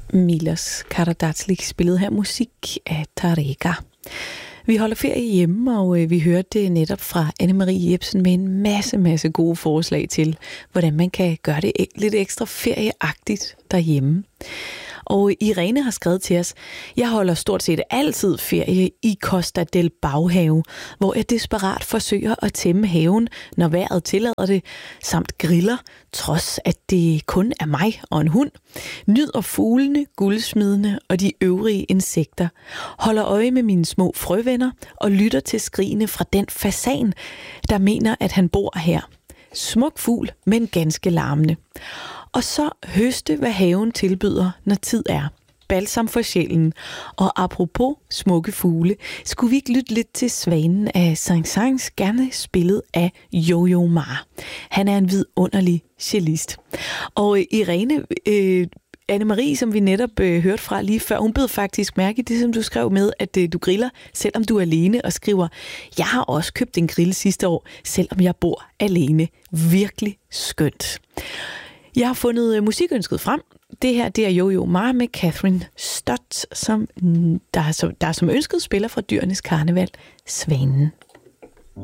Milos Karadzic spillede her musik af Tarega. Vi holder ferie hjemme, og vi hørte netop fra Anne-Marie Jepsen med en masse gode forslag til, hvordan man kan gøre det lidt ekstra ferieagtigt derhjemme. Og Irene har skrevet til os: jeg holder stort set altid ferie i Costa del Baghave, hvor jeg desperat forsøger at tæmme haven, når vejret tillader det, samt griller, trods at det kun er mig og en hund. Nyder fuglene, guldsmidene og de øvrige insekter. Holder øje med mine små frøvenner og lytter til skrigene fra den fasan, der mener, at han bor her. Smuk fugl, men ganske larmende. Og så høste, hvad haven tilbyder, når tid er. Balsam for sjælen. Og apropos smukke fugle, skulle vi ikke lytte lidt til Svanen af Saint-Saëns, gerne spillet af Yo-Yo Ma. Han er en vidunderlig cellist. Og Irene, Anne-Marie, som vi netop hørte fra lige før, hun bed faktisk mærke i det, som du skrev med, at du griller, selvom du er alene, og skriver: jeg har også købt en grill sidste år, selvom jeg bor alene. Virkelig skønt. Jeg har fundet musikønsket frem. Det her, det er Yo-Yo Ma med Catherine Stott, der som ønsket spiller fra Dyrenes Karneval, Svanen.